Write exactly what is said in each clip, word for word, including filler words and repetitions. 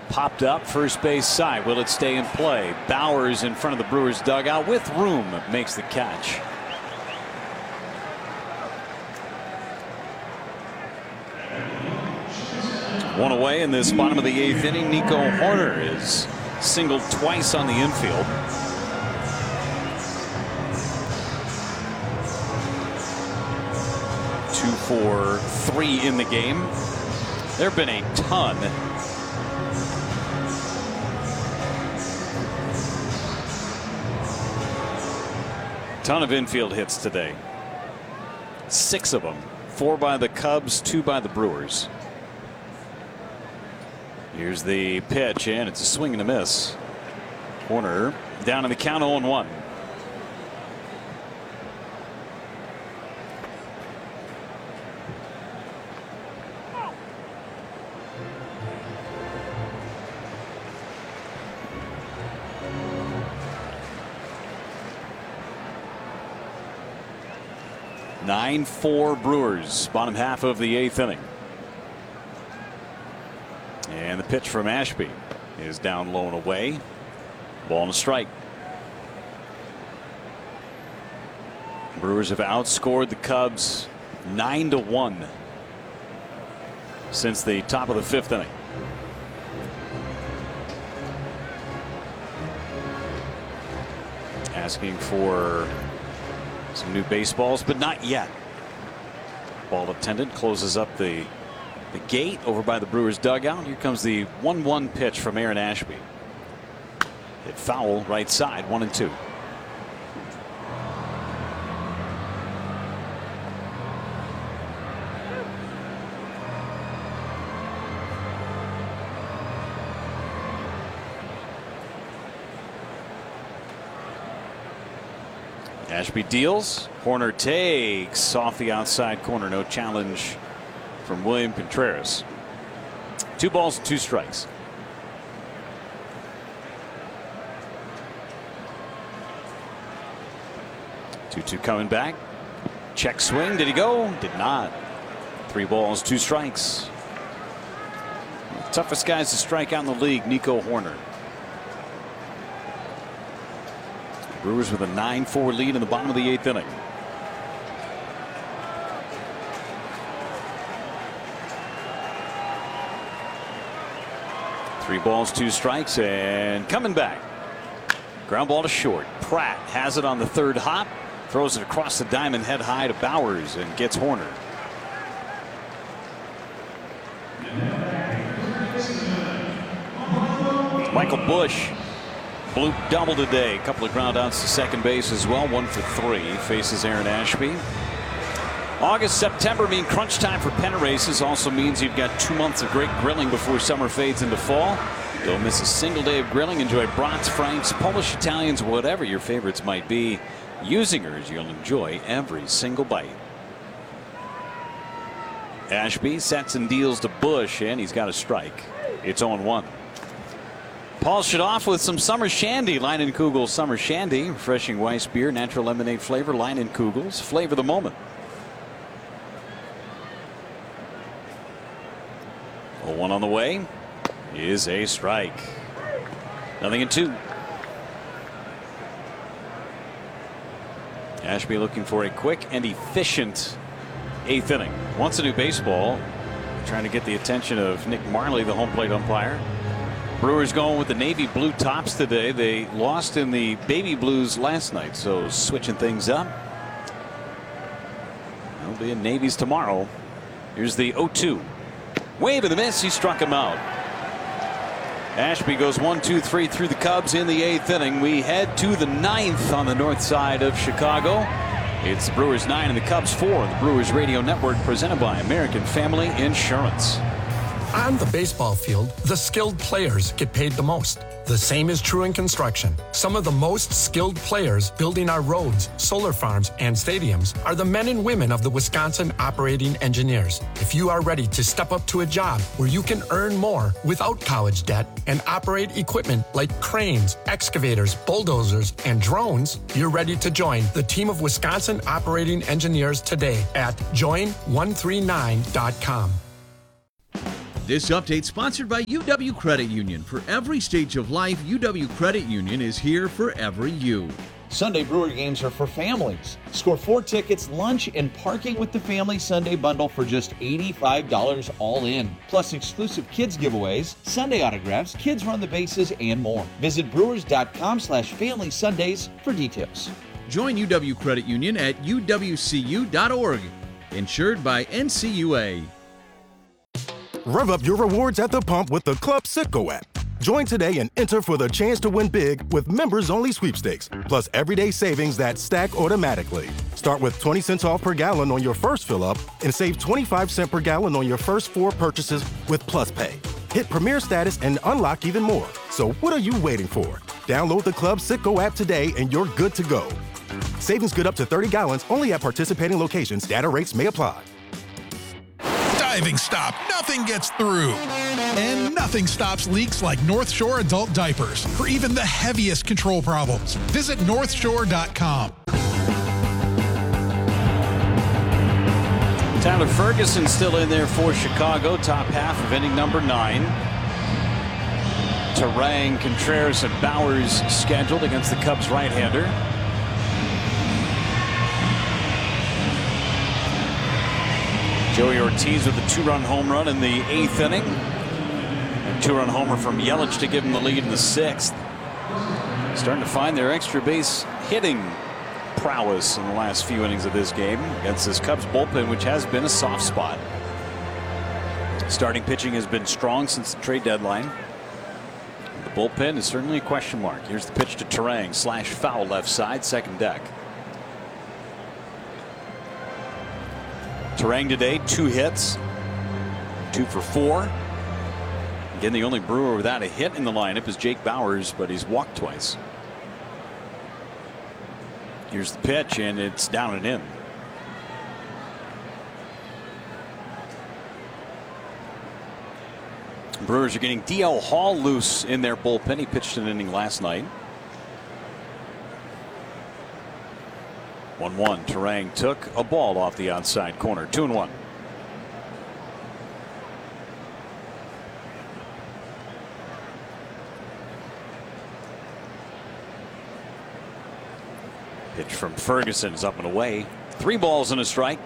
Popped up first base side. Will it stay in play? Bowers in front of the Brewers dugout with room makes the catch. One away in this bottom of the eighth inning. Nico Hoerner is singled twice on the infield. Two for three in the game. There have been a ton. Ton of infield hits today. Six of them. Four by the Cubs, two by the Brewers. Here's the pitch, and it's a swing and a miss. Hoerner down in the count, oh and one. nine four Brewers, bottom half of the eighth inning. And the pitch from Ashby is down low and away. Ball and a strike. Brewers have outscored the Cubs nine to one since the top of the fifth inning. Asking for some new baseballs, but not yet. Ball attendant closes up the the gate over by the Brewers dugout. Here comes the one one pitch from Aaron Ashby. Hit foul right side, one and two. Ashby deals. Hoerner takes off the outside corner. No challenge from William Contreras. Two balls and two strikes. two two coming back. Check swing. Did he go? Did not. Three balls, two strikes. The toughest guys to strike out in the league, Nico Hoerner. Brewers with a nine four lead in the bottom of the eighth inning. Three balls, two strikes, and coming back. Ground ball to short. Pratt has it on the third hop. Throws it across the diamond head high to Bowers and gets Hoerner. Michael Busch. Blue double today. A couple of ground outs to second base as well. One for three. Faces Aaron Ashby. August, September mean crunch time for pennant races. Also means you've got two months of great grilling before summer fades into fall. Don't miss a single day of grilling. Enjoy brats, franks, Polish Italians, whatever your favorites might be. Usingers, you'll enjoy every single bite. Ashby sets and deals to Busch, and he's got a strike. It's oh and one. Polish it off with some summer shandy. Leinenkugel summer shandy. Refreshing Weiss beer, natural lemonade flavor. Leinenkugel's flavor the moment. oh one on the way is a strike. Nothing in two. Ashby looking for a quick and efficient eighth inning. Wants a new baseball. Trying to get the attention of Nick Marley, the home plate umpire. Brewers going with the navy blue tops today. They lost in the baby blues last night, so switching things up. They'll be in navies tomorrow. Here's the oh two. Wave of the miss. He struck him out. Ashby goes one, two, three through the Cubs in the eighth inning. We head to the ninth on the north side of Chicago. It's the Brewers nine and the Cubs four. The Brewers Radio Network, presented by American Family Insurance. On the baseball field, the skilled players get paid the most. The same is true in construction. Some of the most skilled players building our roads, solar farms, and stadiums are the men and women of the Wisconsin Operating Engineers. If you are ready to step up to a job where you can earn more without college debt and operate equipment like cranes, excavators, bulldozers, and drones, you're ready to join the team of Wisconsin Operating Engineers today at join one three nine dot com. This update sponsored by U W Credit Union. For every stage of life, U W Credit Union is here for every you. Sunday Brewer games are for families. Score four tickets, lunch, and parking with the Family Sunday Bundle for just eighty-five dollars all in. Plus exclusive kids giveaways, Sunday autographs, kids run the bases, and more. Visit brewers.com slash family Sundays for details. Join U W Credit Union at U W C U dot org. Insured by N C U A. Rev up your rewards at the pump with the Club Citgo app. Join today and enter for the chance to win big with members-only sweepstakes, plus everyday savings that stack automatically. Start with twenty cents off per gallon on your first fill-up and save twenty-five cents per gallon on your first four purchases with Plus Pay. Hit Premier status and unlock even more. So what are you waiting for? Download the Club Citgo app today and you're good to go. Savings good up to thirty gallons only at participating locations. Data rates may apply. Diving stop. Nothing gets through. And nothing stops leaks like North Shore adult diapers for even the heaviest control problems. Visit north shore dot com. Tyler Ferguson still in there for Chicago. Top half of inning number nine. Turang, Contreras, and Bowers scheduled against the Cubs right-hander. Joey Ortiz with a two-run home run in the eighth inning. A two-run homer from Yelich to give him the lead in the sixth. Starting to find their extra base hitting prowess in the last few innings of this game against this Cubs bullpen, which has been a soft spot. Starting pitching has been strong since the trade deadline. The bullpen is certainly a question mark. Here's the pitch to Turang, slash foul left side, second deck. Turang today, two hits, two for four. Again, the only Brewer without a hit in the lineup is Jake Bowers, but he's walked twice. Here's the pitch, and it's down and in. Brewers are getting D L Hall loose in their bullpen. He pitched an inning last night. one one. Turang took a ball off the outside corner. two and one. Pitch from Ferguson is up and away. Three balls and a strike.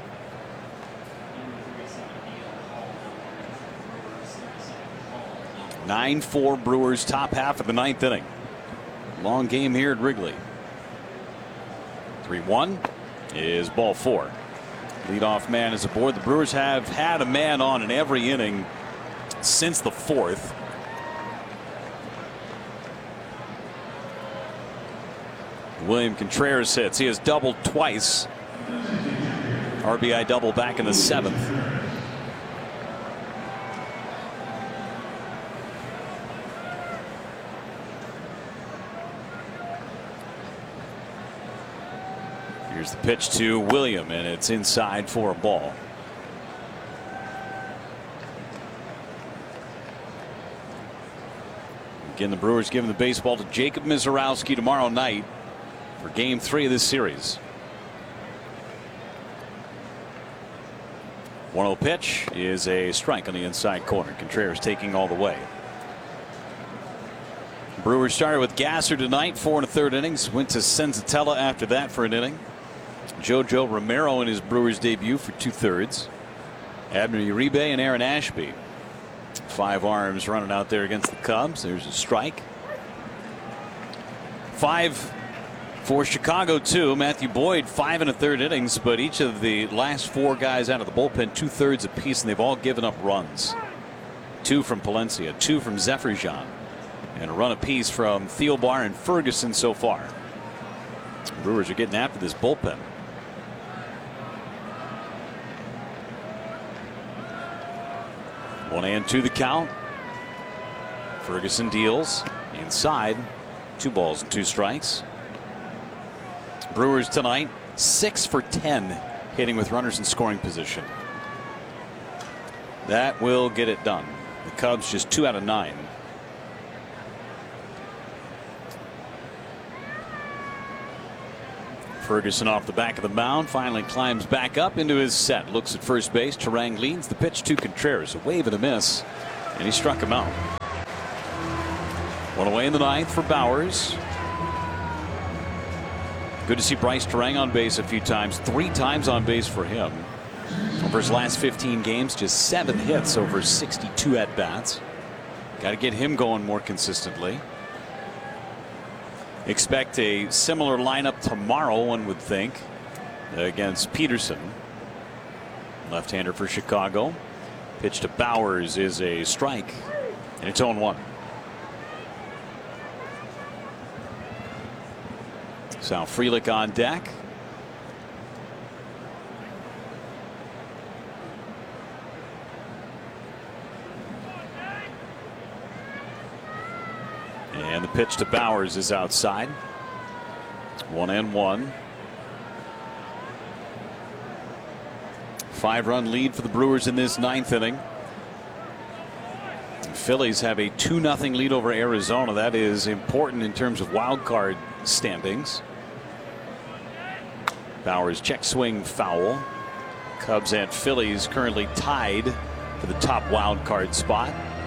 nine four Brewers, top half of the ninth inning. Long game here at Wrigley. three one is ball four. Leadoff man is aboard. The Brewers have had a man on in every inning since the fourth. William Contreras hits. He has doubled twice. R B I double back in the seventh. Here's the pitch to William, and it's inside for a ball. Again, the Brewers giving the baseball to Jacob Misiorowski tomorrow night for game three of this series. one oh pitch is a strike on the inside corner. Contreras taking all the way. Brewers started with Gasser tonight, four and a third innings. Went to Senzatella after that for an inning. Jojo Romero in his Brewers debut for two thirds. Abner Uribe and Aaron Ashby. Five arms running out there against the Cubs. There's a strike. Five for Chicago, too. Matthew Boyd, five and a third innings, but each of the last four guys out of the bullpen, two thirds apiece, and they've all given up runs. Two from Palencia, two from Zephyr-Jean, and a run apiece from Thielbar and Ferguson so far. Brewers are getting after this bullpen. One and two the count. Ferguson deals inside. Two balls and two strikes. Brewers tonight six for ten hitting with runners in scoring position. That will get it done. The Cubs just two out of nine. Ferguson off the back of the mound, finally climbs back up into his set, looks at first base. Turang leads the pitch to Contreras, a wave and a miss. And he struck him out. One away in the ninth for Bowers. Good to see Bryce Turang on base a few times. Three times on base for him. Over his last fifteen games, just seven hits over sixty-two at-bats. Got to get him going more consistently. Expect a similar lineup tomorrow, one would think, against Peterson. Left-hander for Chicago. Pitch to Bowers is a strike, and it's oh one. Sal Frelick on deck. And the pitch to Bowers is outside. One and one. Five-run lead for the Brewers in this ninth inning. The Phillies have a two nothing lead over Arizona. That is important in terms of wild card standings. Bowers check swing foul. Cubs and Phillies currently tied for the top wild card spot.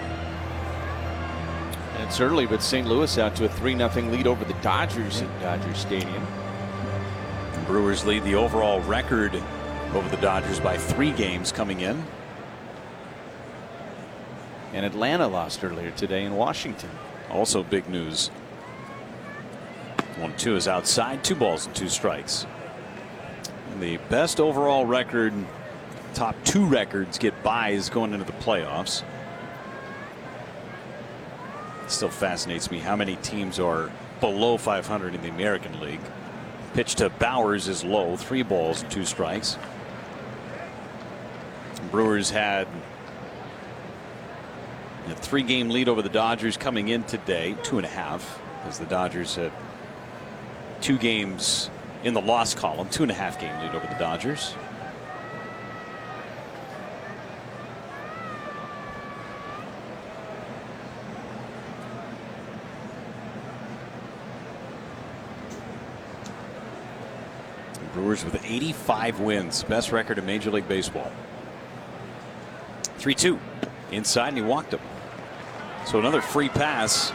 And certainly, but Saint Louis out to a three nothing lead over the Dodgers at Dodger Stadium. The Brewers lead the overall record over the Dodgers by three games coming in. And Atlanta lost earlier today in Washington. Also big news. One two is outside. Two balls and two strikes. And the best overall record, top two records get buys going into the playoffs. It still fascinates me how many teams are below five hundred in the American League. Pitch to Bowers is low. Three balls and two strikes. Brewers had a three game lead over the Dodgers coming in today. Two and a half, as the Dodgers had two games in the loss column. Two and a half game lead over the Dodgers. Brewers with eighty-five wins, best record in Major League Baseball. three two inside, and he walked him. So another free pass.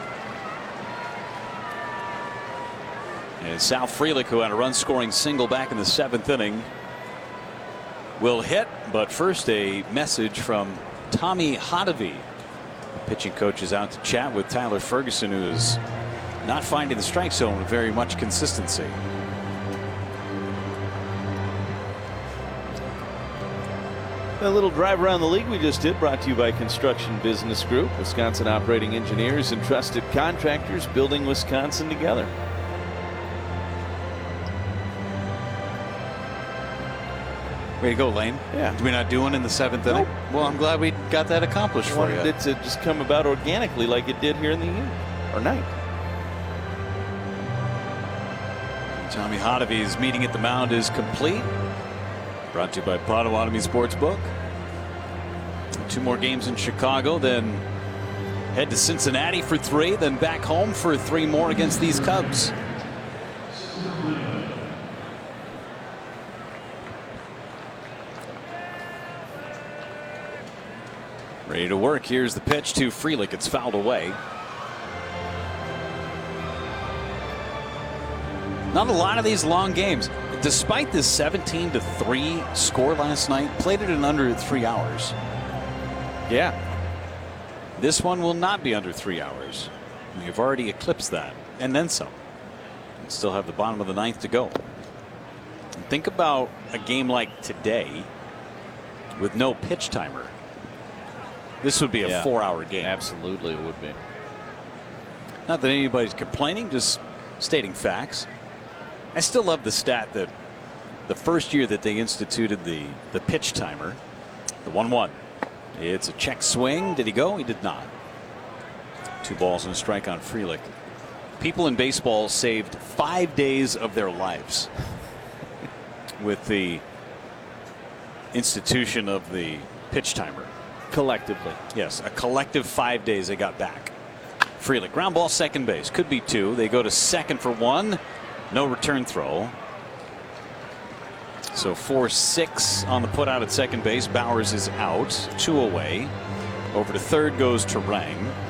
And Sal Frelick, who had a run scoring single back in the seventh inning, will hit. But first, a message from Tommy Hotovy. The pitching coach is out to chat with Tyler Ferguson, who is not finding the strike zone with very much consistency. A little drive around the league we just did, brought to you by Construction Business Group, Wisconsin operating engineers and trusted contractors, building Wisconsin together. Way to go, Lane. Yeah. Did we not do one in the seventh inning? Nope. Well, I'm glad we got that accomplished I for you. wanted it to just come about organically like it did here in the evening or night. Tommy Hotovy's meeting at the mound is complete. Brought to you by Potawatomi Sportsbook. Two more games in Chicago, then head to Cincinnati for three, then back home for three more against these Cubs. Ready to work. Here's the pitch to Frelick. It's fouled away. Not a lot of these long games. Despite this seventeen to three score last night, played it in under three hours. Yeah. This one will not be under three hours. We've already eclipsed that, and then some. And still have the bottom of the ninth to go. And think about a game like today with no pitch timer. This would be a Yeah. four-hour game. Absolutely, it would be. Not that anybody's complaining, just stating facts. I still love the stat that the first year that they instituted the the pitch timer, the one one, it's a check swing. Did he go? He did not. Two balls and a strike on Frelick. People in baseball saved five days of their lives with the institution of the pitch timer. Collectively. Yes, a collective five days they got back. Frelick, ground ball, second base. Could be two. They go to second for one. No return throw. So four six on the put out at second base. Bowers is out. Two away. Over to third goes Turang.